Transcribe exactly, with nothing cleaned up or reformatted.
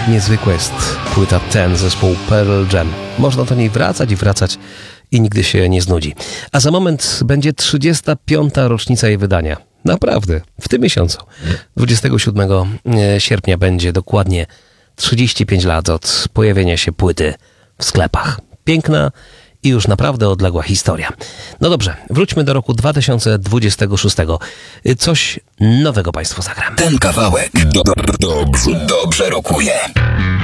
Niezwykła jest płyta Ten zespołu Pearl Jam. Można do niej wracać i wracać i nigdy się nie znudzi. A za moment będzie trzydziesta piąta rocznica jej wydania. Naprawdę, w tym miesiącu. dwudziestego siódmego sierpnia będzie dokładnie trzydzieści pięć lat od pojawienia się płyty w sklepach. Piękna i już naprawdę odległa historia. No dobrze, wróćmy do roku dwa tysiące dwudziestego szóstego. Coś nowego Państwu zagram. Ten kawałek do, do, dobrze, dobrze rokuje.